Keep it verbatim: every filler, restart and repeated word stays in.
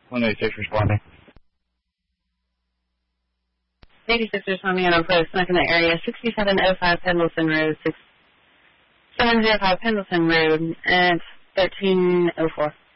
one eighty-six responding. eighty-six responding on post, snuck in the area, sixty-seven oh five Pendleton Road, six seven oh five Pendleton Road, at thirteen oh four.